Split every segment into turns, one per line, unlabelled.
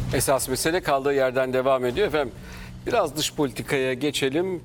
Esas mesele kaldığı yerden devam ediyor. Efendim biraz dış politikaya geçelim.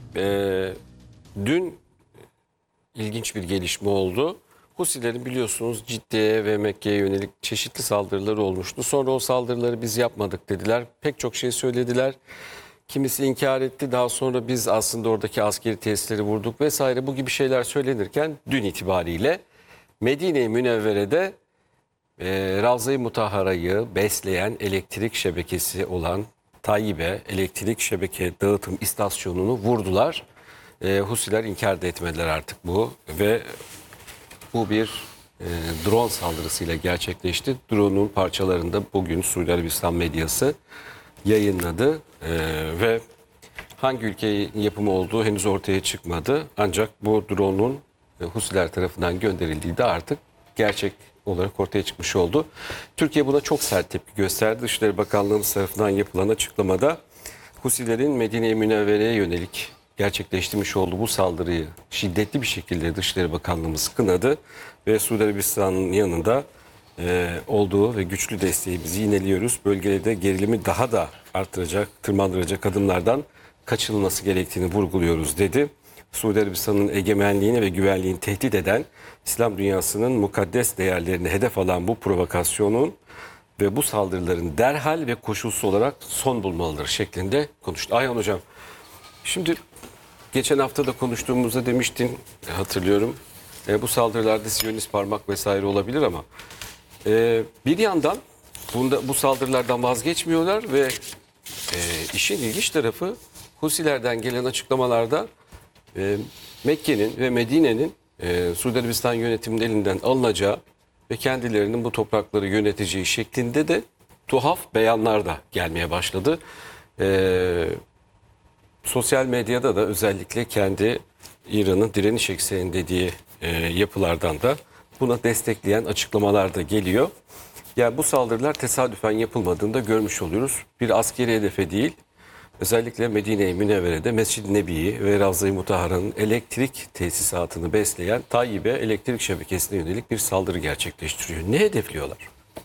Dün ilginç bir gelişme oldu. Husilerin biliyorsunuz Cidde'ye ve Mekke'ye yönelik çeşitli saldırıları olmuştu. Sonra o saldırıları biz yapmadık dediler. Pek çok şey söylediler. Kimisi inkar etti. Daha sonra biz aslında oradaki askeri tesisleri vurduk vesaire, bu gibi şeyler söylenirken dün itibariyle Medine-i Münevvere'de Ravza-i Mutahhara'yı besleyen elektrik şebekesi olan Tayyibe elektrik şebeke dağıtım istasyonunu vurdular. Husiler inkar da etmediler artık bu ve bu bir drone saldırısıyla gerçekleşti. Drone'un parçalarını da bugün Suudi Arabistan medyası yayınladı ve hangi ülkenin yapımı olduğu henüz ortaya çıkmadı. Ancak bu drone'un Husiler tarafından gönderildiği de artık gerçek olarak ortaya çıkmış oldu. Türkiye buna çok sert tepki gösterdi. Dışişleri Bakanlığımız tarafından yapılan açıklamada Husilerin Medine-i Münevvere'ye yönelik gerçekleştirmiş olduğu bu saldırıyı şiddetli bir şekilde Dışişleri Bakanlığımız kınadı ve Suudi Arabistan'ın yanında olduğu ve güçlü desteğimizi yineliyoruz. Bölgede gerilimi daha da artıracak, tırmandıracak adımlardan kaçınılması gerektiğini vurguluyoruz dedi. Suudi Arabistan'ın egemenliğini ve güvenliğini tehdit eden İslam dünyasının mukaddes değerlerini hedef alan bu provokasyonun ve bu saldırıların derhal ve koşulsuz olarak son bulmalıdır şeklinde konuştu. Ayhan Hocam, şimdi geçen hafta da konuştuğumuzda demiştin, hatırlıyorum, bu saldırılarda Siyonist parmak vesaire olabilir ama bir yandan bu saldırılardan vazgeçmiyorlar ve işin ilginç tarafı Husilerden gelen açıklamalarda Mekke'nin ve Medine'nin Suudi Arabistan yönetiminin elinden alınacağı ve kendilerinin bu toprakları yöneteceği şeklinde de tuhaf beyanlar da gelmeye başladı. Sosyal medyada da özellikle kendi İran'ın direniş ekseni dediği yapılardan da buna destekleyen açıklamalar da geliyor. Yani bu saldırılar tesadüfen yapılmadığını da görmüş oluyoruz. Bir askeri hedefe değil, özellikle Medine-i Münevvere'de Mescid-i Nebi'yi ve Ravza-i Mutahhara'nın elektrik tesisatını besleyen Tayyibe elektrik şebekesine yönelik bir saldırı gerçekleştiriyor. Ne hedefliyorlar?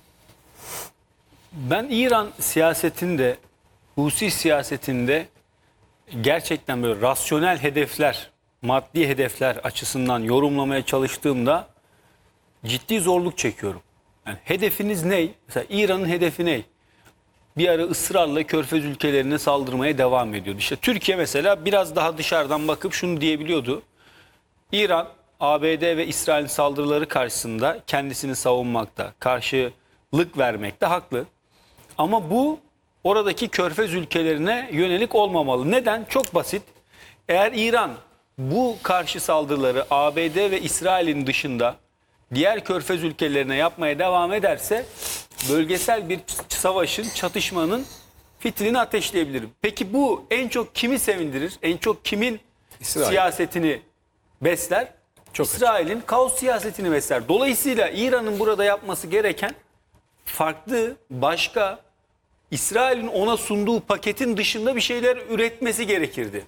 Ben İran siyasetinde, Husi siyasetinde gerçekten böyle rasyonel hedefler, maddi hedefler açısından yorumlamaya çalıştığımda ciddi zorluk çekiyorum. Yani hedefiniz ne? Mesela İran'ın hedefi ne? Bir ara ısrarla Körfez ülkelerine saldırmaya devam ediyordu. İşte Türkiye mesela biraz daha dışarıdan bakıp şunu diyebiliyordu. İran, ABD ve İsrail'in saldırıları karşısında kendisini savunmakta, karşılık vermekte haklı. Ama bu oradaki Körfez ülkelerine yönelik olmamalı. Neden? Çok basit. Eğer İran bu karşı saldırıları ABD ve İsrail'in dışında diğer Körfez ülkelerine yapmaya devam ederse bölgesel bir savaşın, çatışmanın fitilini ateşleyebilir. Peki bu en çok kimi sevindirir? En çok kimin siyasetini besler? İsrail'in kaos siyasetini besler. Dolayısıyla İran'ın burada yapması gereken farklı, başka, İsrail'in ona sunduğu paketin dışında bir şeyler üretmesi gerekirdi.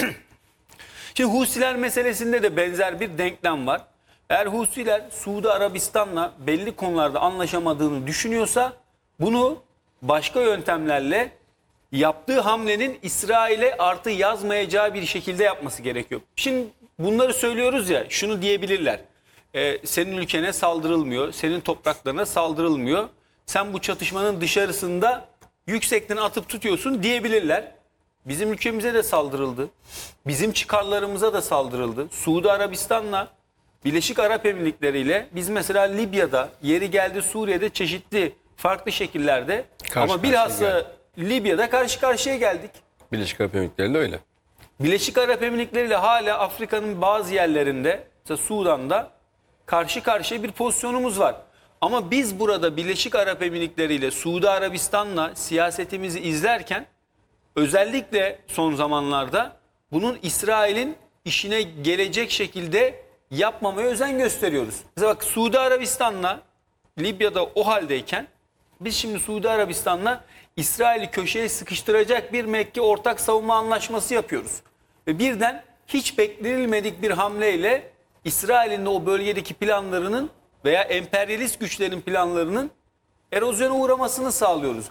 Şimdi Husiler meselesinde de benzer bir denklem var. Eğer Husiler Suudi Arabistan'la belli konularda anlaşamadığını düşünüyorsa bunu başka yöntemlerle yaptığı hamlenin İsrail'e artı yazmayacağı bir şekilde yapması gerekiyor. Şimdi bunları söylüyoruz ya, şunu diyebilirler. Senin ülkene saldırılmıyor, senin topraklarına saldırılmıyor. Sen bu çatışmanın dışarısında yüksekten atıp tutuyorsun diyebilirler. Bizim ülkemize de saldırıldı. Bizim çıkarlarımıza da saldırıldı. Suudi Arabistan'la Birleşik Arap Emirlikleri ile biz mesela Libya'da, yeri geldi Suriye'de çeşitli farklı şekillerde ama bilhassa Libya'da karşı karşıya geldik.
Birleşik Arap Emirlikleri de öyle.
Birleşik Arap Emirlikleri ile hala Afrika'nın bazı yerlerinde, mesela Sudan'da karşı karşıya bir pozisyonumuz var. Ama biz burada Birleşik Arap Emirlikleri ile Suudi Arabistan'la siyasetimizi izlerken özellikle son zamanlarda bunun İsrail'in işine gelecek şekilde yapmamaya özen gösteriyoruz. Mesela bak, Suudi Arabistan'la Libya'da o haldeyken biz şimdi Suudi Arabistan'la İsrail'i köşeye sıkıştıracak bir Mekke ortak savunma anlaşması yapıyoruz. Ve birden hiç beklenilmedik bir hamleyle İsrail'in de o bölgedeki planlarının veya emperyalist güçlerin planlarının erozyona uğramasını sağlıyoruz.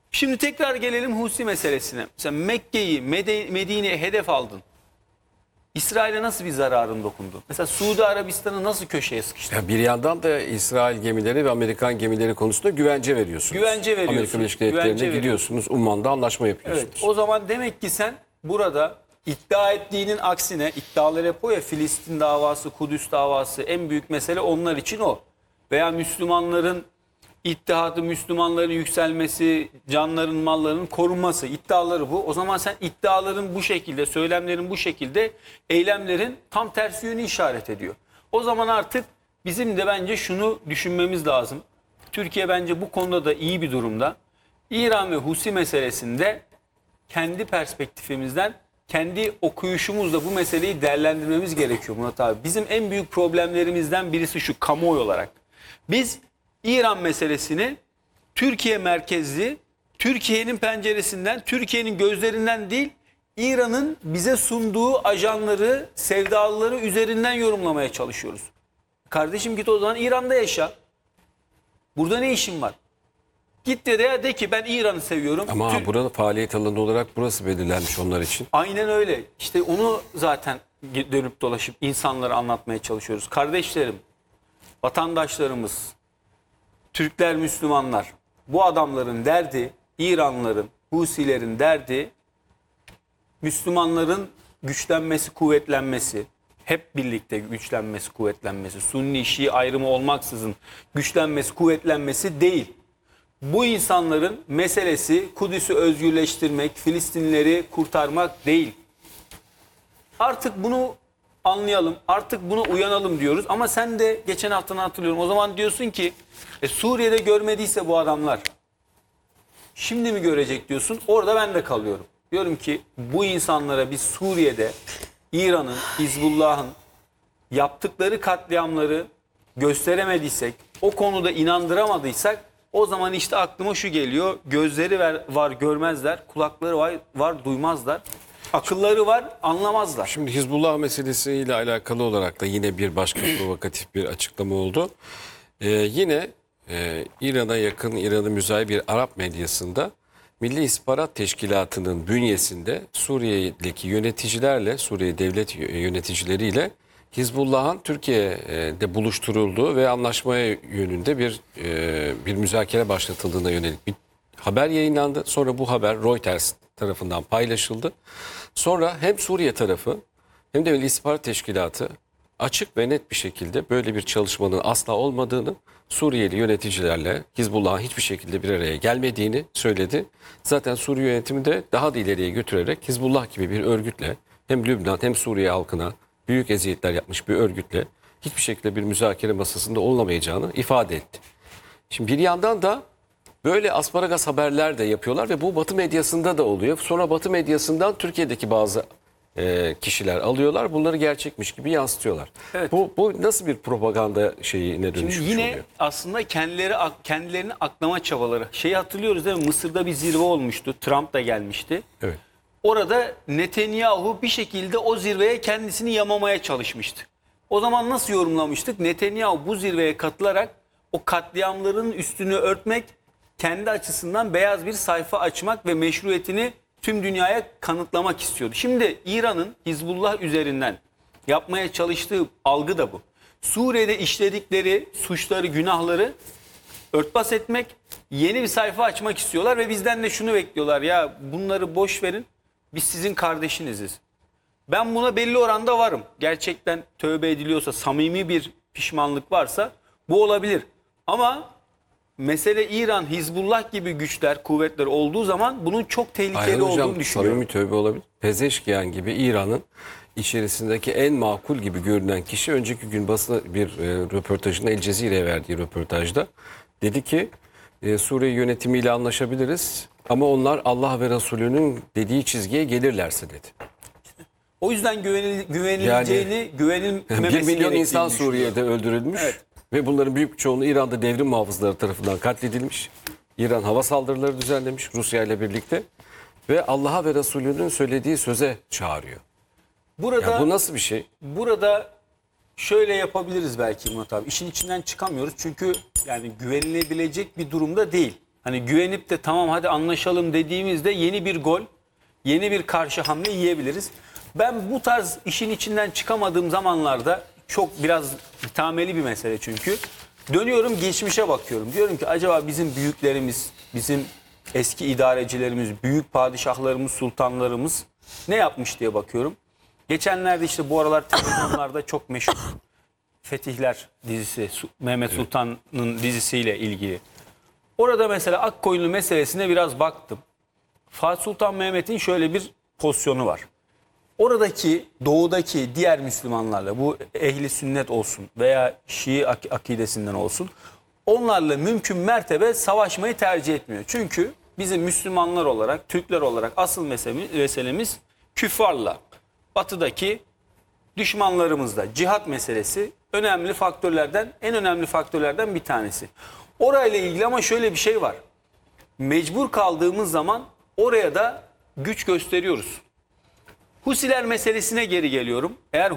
Şimdi tekrar gelelim Husi meselesine. Mesela Mekke'yi, Medine'yi hedef aldın. İsrail'e nasıl bir zararın dokundu? Mesela Suudi Arabistan'ı nasıl köşeye sıkıştı?
Ya bir yandan da İsrail gemileri ve Amerikan gemileri konusunda güvence veriyorsunuz.
Güvence veriyorsun.
Amerika Birleşik Devletleri'ne
Güvence
gidiyorsunuz. Umman'da anlaşma yapıyorsunuz.
Evet, o zaman demek ki sen burada iddia ettiğinin aksine iddialar yapıyor ya, Filistin davası, Kudüs davası, en büyük mesele onlar için o. Veya Müslümanların ittihadı, Müslümanların yükselmesi, canların, mallarının korunması, iddiaları bu. O zaman sen iddiaların bu şekilde, söylemlerin bu şekilde, eylemlerin tam tersi yönü işaret ediyor. O zaman artık bizim de bence şunu düşünmemiz lazım. Türkiye bence bu konuda da iyi bir durumda. İran ve Husi meselesinde kendi perspektifimizden, kendi okuyuşumuzla bu meseleyi değerlendirmemiz gerekiyor Murat abi. Bizim en büyük problemlerimizden birisi şu, kamuoyu olarak. Biz İran meselesini Türkiye merkezli, Türkiye'nin penceresinden, Türkiye'nin gözlerinden değil, İran'ın bize sunduğu ajanları, sevdalıları üzerinden yorumlamaya çalışıyoruz. Kardeşim git o zaman İran'da yaşa. Burada ne işin var? Git de ki ben İran'ı seviyorum.
Ama burada faaliyet alanı olarak burası belirlenmiş onlar için.
Aynen öyle. İşte onu zaten dönüp dolaşıp insanlara anlatmaya çalışıyoruz. Kardeşlerim, vatandaşlarımız, Türkler, Müslümanlar, bu adamların derdi, İranlıların, Husilerin derdi, Müslümanların güçlenmesi, kuvvetlenmesi, hep birlikte güçlenmesi, kuvvetlenmesi, Sunni, Şii ayrımı olmaksızın güçlenmesi, kuvvetlenmesi değil. Bu insanların meselesi Kudüs'ü özgürleştirmek, Filistinlileri kurtarmak değil. Artık bunu anlayalım, artık buna uyanalım diyoruz. Ama sen de geçen haftanı hatırlıyorum. O zaman diyorsun ki Suriye'de görmediyse bu adamlar şimdi mi görecek diyorsun. Orada ben de kalıyorum. Diyorum ki bu insanlara biz Suriye'de İran'ın, Hizbullah'ın yaptıkları katliamları gösteremediysek, o konuda inandıramadıysak, o zaman işte aklıma şu geliyor. Gözleri var görmezler, kulakları var duymazlar, akılları var anlamazlar.
Şimdi Hizbullah meselesiyle alakalı olarak da yine bir başka provokatif bir açıklama oldu. Yine İran'a yakın, İran'a müzahir bir Arap medyasında Milli İstihbarat Teşkilatı'nın bünyesinde Suriye'deki yöneticilerle, Suriye devlet yöneticileriyle Hizbullah'ın Türkiye'de buluşturulduğu ve anlaşmaya yönünde bir müzakere başlatıldığına yönelik bir haber yayınlandı. Sonra bu haber Reuters tarafından paylaşıldı. Sonra hem Suriye tarafı hem de Milli İstihbarat Teşkilatı açık ve net bir şekilde böyle bir çalışmanın asla olmadığını, Suriyeli yöneticilerle Hizbullah'ın hiçbir şekilde bir araya gelmediğini söyledi. Zaten Suriye yönetimi de daha da ileriye götürerek Hizbullah gibi bir örgütle hem Lübnan hem Suriye halkına büyük eziyetler yapmış bir örgütle hiçbir şekilde bir müzakere masasında olamayacağını ifade etti. Şimdi bir yandan da böyle asparagas haberler de yapıyorlar ve bu Batı medyasında da oluyor. Sonra Batı medyasından Türkiye'deki bazı kişiler alıyorlar. Bunları gerçekmiş gibi yansıtıyorlar.
Evet.
Bu nasıl bir propaganda şeyine
Şimdi
dönüşmüş
yine
oluyor?
aslında kendilerini aklama çabaları. Şeyi hatırlıyoruz değil mi? Mısır'da bir zirve olmuştu. Trump da gelmişti.
Evet.
Orada Netanyahu bir şekilde o zirveye kendisini yamamaya çalışmıştı. O zaman nasıl yorumlamıştık? Netanyahu bu zirveye katılarak o katliamların üstünü örtmek, kendi açısından beyaz bir sayfa açmak ve meşruiyetini tüm dünyaya kanıtlamak istiyordu. Şimdi İran'ın Hizbullah üzerinden yapmaya çalıştığı algı da bu. Suriye'de işledikleri suçları, günahları örtbas etmek, yeni bir sayfa açmak istiyorlar ve bizden de şunu bekliyorlar. Ya bunları boş verin, biz sizin kardeşiniziz. Ben buna belli oranda varım. Gerçekten tövbe ediliyorsa, samimi bir pişmanlık varsa bu olabilir. Ama mesele İran, Hizbullah gibi güçler, kuvvetler olduğu zaman bunun çok tehlikeli
Hayır hocam,
olduğunu düşünüyorum.
samimi tövbe olabilir. Pezeşkiyan gibi İran'ın içerisindeki en makul gibi görünen kişi önceki gün basına bir röportajında, El Cezire'ye verdiği röportajda dedi ki Suriye yönetimiyle anlaşabiliriz ama onlar Allah ve Resulü'nün dediği çizgiye gelirlerse dedi.
O yüzden güvenileceğini, güvenilmemesi
1 milyon
gerektiğini
insan
düşünüyorum.
Suriye'de öldürülmüş ve bunların büyük bir çoğunluğu İran'da devrim muhafızları tarafından katledilmiş. İran hava saldırıları düzenlemiş Rusya ile birlikte ve Allah'a ve Resulü'nün söylediği söze çağırıyor. Ya bu nasıl bir şey?
Burada şöyle yapabiliriz belki Murat abi. İşin içinden çıkamıyoruz çünkü yani güvenilebilecek bir durumda değil. Hani güvenip de tamam hadi anlaşalım dediğimizde yeni bir gol, yeni bir karşı hamle yiyebiliriz. Ben bu tarz işin içinden çıkamadığım zamanlarda çok biraz itameli bir mesele çünkü. Dönüyorum geçmişe bakıyorum. Diyorum ki acaba bizim büyüklerimiz, bizim eski idarecilerimiz, büyük padişahlarımız, sultanlarımız ne yapmış diye bakıyorum. Geçenlerde işte bu aralar televizyonlarda çok meşhur Fetihler dizisi, Mehmet Sultan'ın dizisiyle ilgili. Orada mesela Akkoyunlu meselesine biraz baktım. Fatih Sultan Mehmet'in şöyle bir pozisyonu var. Oradaki doğudaki diğer Müslümanlarla, bu ehli sünnet olsun veya Şii akidesinden olsun, onlarla mümkün mertebe savaşmayı tercih etmiyor. Çünkü bizim Müslümanlar olarak, Türkler olarak asıl meselemiz küffarla, batıdaki düşmanlarımızla. Cihat meselesi önemli faktörlerden, en önemli faktörlerden bir tanesi. Orayla ilgili ama şöyle bir şey var. Mecbur kaldığımız zaman oraya da güç gösteriyoruz. Husiler meselesine geri geliyorum. Eğer